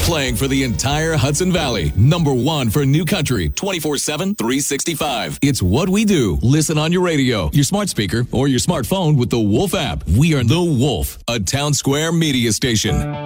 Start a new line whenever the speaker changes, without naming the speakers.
Playing for the entire Hudson Valley. Number one for new country. 24/7, 365. It's what we do. Listen on your radio, your smart speaker, or your smartphone with the Wolf app. We are The Wolf, a Town Square media station.